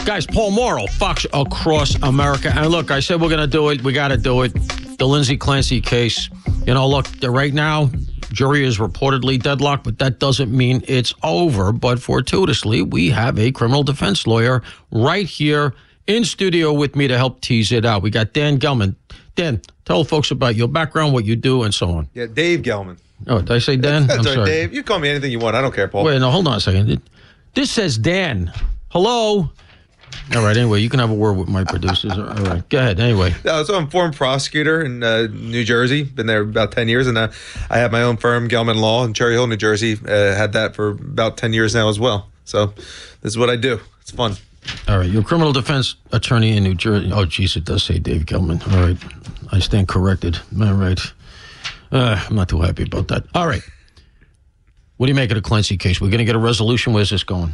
Guys, Paul Morrow, Fox Across America. And look, I said we're going to do it. We got to do it. The Lindsay Clancy case. You know, look, right now, jury is reportedly deadlocked, but that doesn't mean it's over. But fortuitously, we have a criminal defense lawyer right here in studio with me to help tease it out. We got Dan Gelman. Dan, tell folks about your background, what you do, and so on. Yeah, Dave Gelman. Oh, did I say Dan? That's I'm right, sorry. Dave. You call me anything you want. I don't care, Paul. Wait, no, hold on a second. This says Dan. Hello? All right, anyway, you can have a word with my producers. All right, go ahead, anyway. So I'm a former prosecutor in New Jersey. Been there about 10 years, and I have my own firm, Gelman Law, in Cherry Hill, New Jersey. Had that for about 10 years now as well. So this is what I do. It's fun. All right, you're a criminal defense attorney in New Jersey. Oh, geez, it does say Dave Gelman. All right, I stand corrected. All right. I'm not too happy about that. All right. What do you make of the Clancy case? We're going to get a resolution. Where's this going?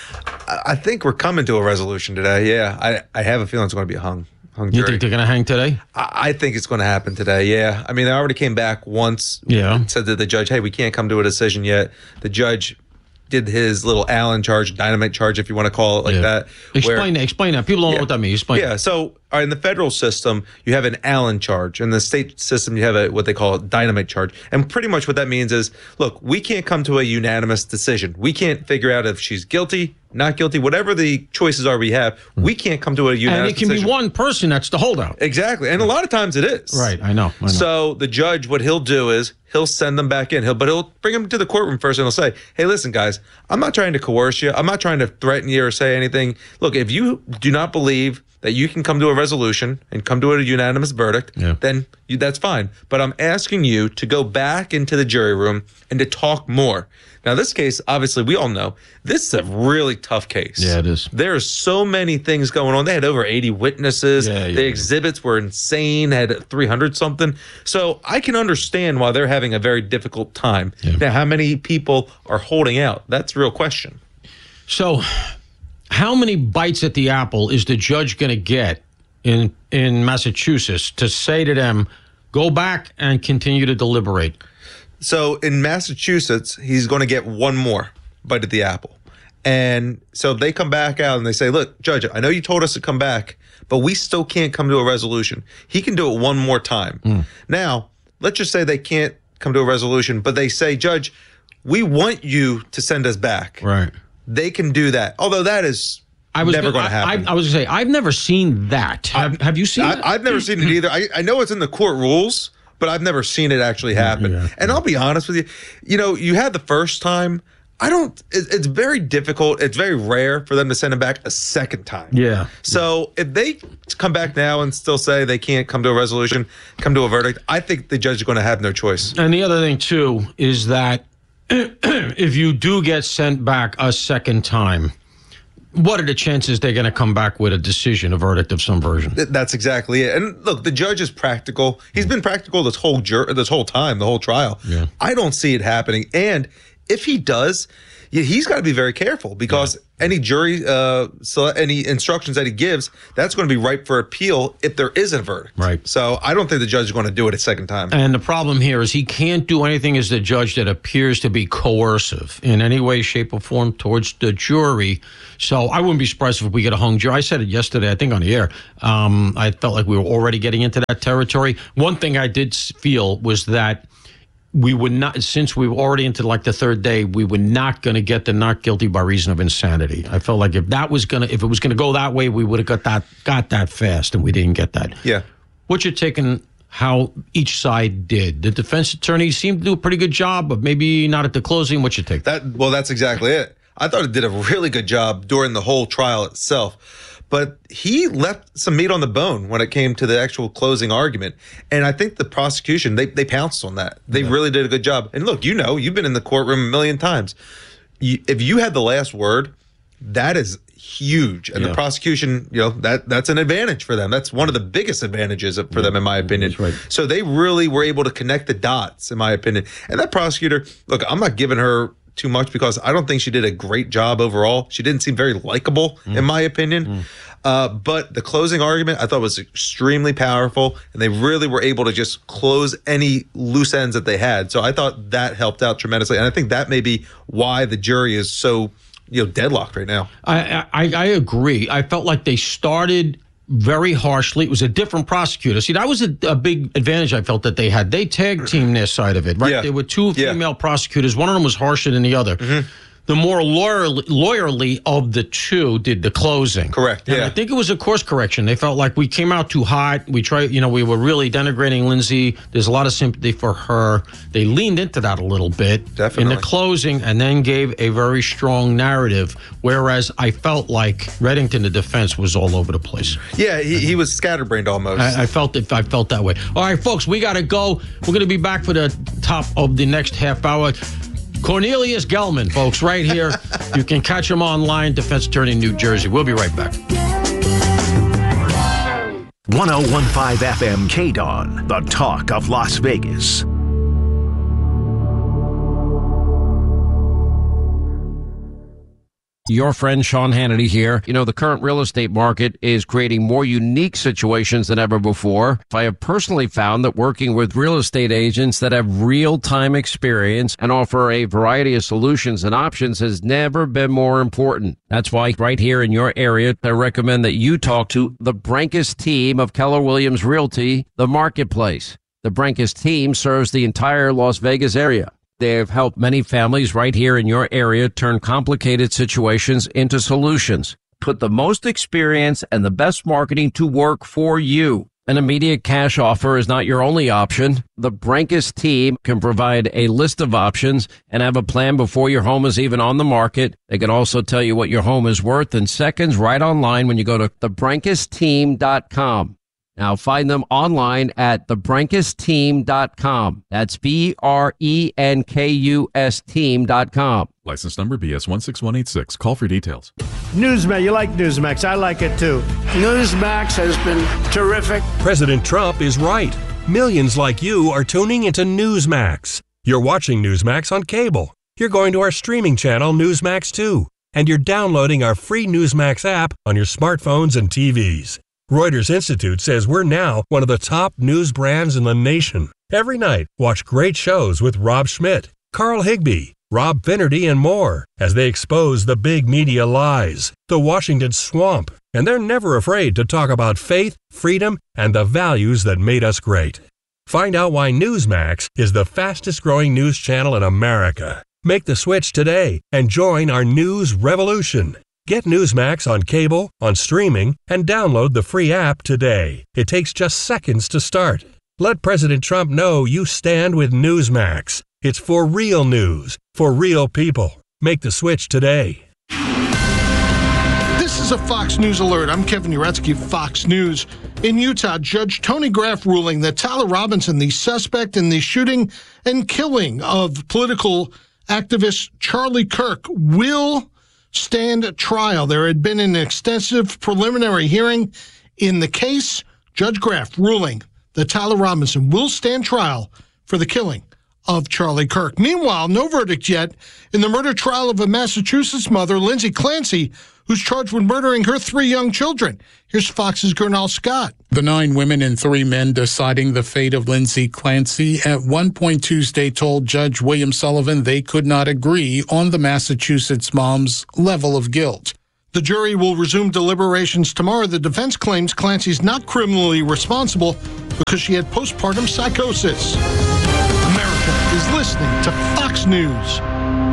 I think we're coming to a resolution today. Yeah, I have a feeling it's going to be a hung jury. You think they're going to hang today? I think it's going to happen today, yeah. I mean, they already came back once. Yeah. Said to the judge, hey, we can't come to a decision yet. The judge did his little Allen charge, dynamite charge, if you want to call it like that. Explain that. People don't know what that means. Explain. Yeah, so in the federal system, you have an Allen charge. In the state system, you have what they call a dynamite charge. And pretty much what that means is, look, we can't come to a unanimous decision. We can't figure out if she's guilty, not guilty, whatever the choices are we have, we can't come to a unanimous decision. And it can be one person that's the holdout. Exactly. And a lot of times it is. Right, I know. So the judge, what he'll do is he'll send them back in. But he'll bring them to the courtroom first and he'll say, hey, listen, guys, I'm not trying to coerce you. I'm not trying to threaten you or say anything. Look, if you do not believe that you can come to a resolution and come to a unanimous verdict, then that's fine. But I'm asking you to go back into the jury room and to talk more. Now, this case, obviously, we all know, this is a really tough case. Yeah, it is. There are so many things going on. They had over 80 witnesses. The exhibits were insane, had 300-something. So I can understand why they're having a very difficult time. Now, how many people are holding out? That's the real question. So how many bites at the apple is the judge going to get in Massachusetts to say to them, go back and continue to deliberate? So in Massachusetts, he's going to get one more bite at the apple. And so they come back out and they say, look, Judge, I know you told us to come back, but we still can't come to a resolution. He can do it one more time. Now, let's just say they can't come to a resolution, but they say, Judge, we want you to send us back. Right. They can do that. Although that is never going to happen. I was going to say, I've never seen that. Have you seen it? I've never seen it either. I know it's in the court rules, but I've never seen it actually happen. And I'll be honest with you, you had the first time. It's very difficult. It's very rare for them to send him back a second time. Yeah. So if they come back now and still say they can't come to a resolution, come to a verdict, I think the judge is going to have no choice. And the other thing, too, is that if you do get sent back a second time, what are the chances they're going to come back with a decision, a verdict of some version? That's exactly it. And look, the judge is practical. He's been practical this whole time, the whole trial. Yeah. I don't see it happening. And if he does, he's got to be very careful because any jury, any instructions that he gives, that's going to be ripe for appeal if there is a verdict. Right. So I don't think the judge is going to do it a second time. And the problem here is he can't do anything as the judge that appears to be coercive in any way, shape, or form towards the jury. So I wouldn't be surprised if we get a hung jury. I said it yesterday, I think on the air. I felt like we were already getting into that territory. One thing I did feel was that we would not, since we were already into like the third day, we were not going to get the not guilty by reason of insanity. I felt like if it was going to go that way, we would have got that fast, and we didn't get that. Yeah. What's your take on how each side did? The defense attorney seemed to do a pretty good job, but maybe not at the closing. What's your take? That's exactly it. I thought it did a really good job during the whole trial itself. But he left some meat on the bone when it came to the actual closing argument. And I think the prosecution, they pounced on that. They really did a good job. And look, you've been in the courtroom a million times. If you had the last word, that is huge. And the prosecution, that's an advantage for them. That's one of the biggest advantages for them, in my opinion. Right. So they really were able to connect the dots, in my opinion. And that prosecutor, look, I'm not giving her too much because I don't think she did a great job overall. She didn't seem very likable, in my opinion. But the closing argument I thought was extremely powerful, and they really were able to just close any loose ends that they had. So I thought that helped out tremendously. And I think that may be why the jury is so deadlocked right now. I agree. I felt like they started very harshly. It was a different prosecutor. See, that was a big advantage I felt that they had. They tag team their side of it, right? Yeah. There were two female prosecutors. One of them was harsher than the other. Mm-hmm. The more lawyerly of the two did the closing. Correct. And I think it was a course correction. They felt like we came out too hot. We we were really denigrating Lindsay. There's a lot of sympathy for her. They leaned into that a little bit in the closing and then gave a very strong narrative. Whereas I felt like Reddington, the defense, was all over the place. Yeah, he was scatterbrained almost. I felt that way. All right, folks, we got to go. We're going to be back for the top of the next half hour. Cornelius Gelman, folks, right here. You can catch him online, defense attorney in New Jersey. We'll be right back. 1015 FM KDON, the talk of Las Vegas. Your friend Sean Hannity here. The current real estate market is creating more unique situations than ever before. I have personally found that working with real estate agents that have real-time experience and offer a variety of solutions and options has never been more important. That's why right here in your area, I recommend that you talk to the Brancas team of Keller Williams Realty, The Marketplace. The Brancas team serves the entire Las Vegas area. They have helped many families right here in your area turn complicated situations into solutions. Put the most experience and the best marketing to work for you. An immediate cash offer is not your only option. The Brancas team can provide a list of options and have a plan before your home is even on the market. They can also tell you what your home is worth in seconds right online when you go to thebrancas.com. Now find them online at thebrancas.team.com. That's BRENKUS team.com. License number BS 16186. Call for details. Newsmax, you like Newsmax. I like it too. Newsmax has been terrific. President Trump is right. Millions like you are tuning into Newsmax. You're watching Newsmax on cable. You're going to our streaming channel, Newsmax 2. And you're downloading our free Newsmax app on your smartphones and TVs. Reuters Institute says we're now one of the top news brands in the nation. Every night, watch great shows with Rob Schmidt, Carl Higbie, Rob Finnerty, and more as they expose the big media lies, the Washington swamp, and they're never afraid to talk about faith, freedom, and the values that made us great. Find out why Newsmax is the fastest-growing news channel in America. Make the switch today and join our news revolution. Get Newsmax on cable, on streaming, and download the free app today. It takes just seconds to start. Let President Trump know you stand with Newsmax. It's for real news, for real people. Make the switch today. This is a Fox News alert. I'm Kevin Uretsky, Fox News. In Utah, Judge Tony Graff ruling that Tyler Robinson, the suspect in the shooting and killing of political activist Charlie Kirk, will stand trial. There had been an extensive preliminary hearing in the case. Judge Graff ruling that Tyler Robinson will stand trial for the killing of Charlie Kirk. Meanwhile, no verdict yet in the murder trial of a Massachusetts mother, Lindsay Clancy, who's charged with murdering her 3 young children. Here's Fox's Gernal Scott. The 9 women and 3 men deciding the fate of Lindsay Clancy at one point Tuesday told Judge William Sullivan they could not agree on the Massachusetts mom's level of guilt. The jury will resume deliberations tomorrow. The defense claims Clancy's not criminally responsible because she had postpartum psychosis. America is listening to Fox News.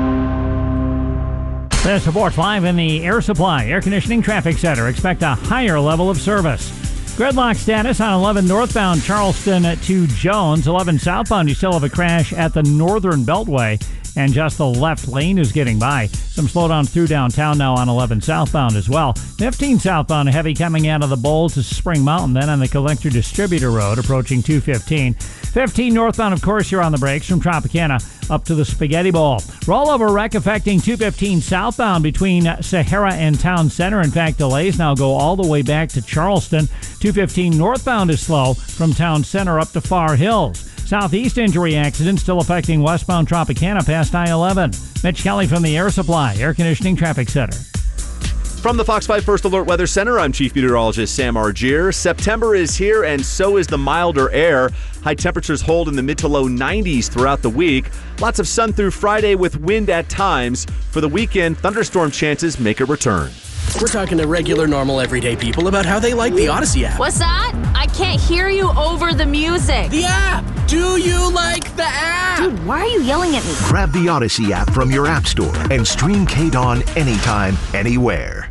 This reports live in the Air Supply Air Conditioning Traffic Center. Expect a higher level of service. Gridlock status on 11 northbound Charleston to Jones. 11 southbound, you still have a crash at the Northern Beltway, and just the left lane is getting by. Some slowdowns through downtown now on 11 southbound as well. 15 southbound, heavy coming out of the Bowl to Spring Mountain, then on the Collector Distributor Road approaching 215. 15 northbound, of course, you're on the brakes from Tropicana up to the Spaghetti Bowl. Rollover wreck affecting 215 southbound between Sahara and Town Center. In fact, delays now go all the way back to Charleston. 215 northbound is slow from Town Center up to Far Hills. Southeast injury accident still affecting westbound Tropicana past I-11. Mitch Kelly from the Air Supply Air Conditioning Traffic Center. From the Fox 5 First Alert Weather Center, I'm Chief Meteorologist Sam Argier. September is here, and so is the milder air. High temperatures hold in the mid to low 90s throughout the week. Lots of sun through Friday with wind at times. For the weekend, thunderstorm chances make a return. We're talking to regular, normal, everyday people about how they like the Odyssey app. What's that? I can't hear you over the music. The app! Do you like the app? Dude, why are you yelling at me? Grab the Odyssey app from your app store and stream KDAWN anytime, anywhere.